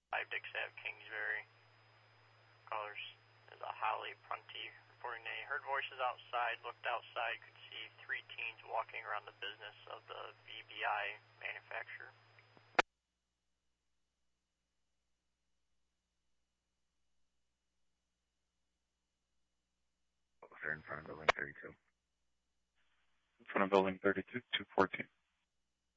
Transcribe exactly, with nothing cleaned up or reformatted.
five Dix Ave, Kingsbury. Callers is a Holly Prunty reporting they heard voices outside, looked outside, could see three teens walking around the business of the V B I manufacturer. What was there in front of building thirty-two? In front of building thirty-two, two fourteen.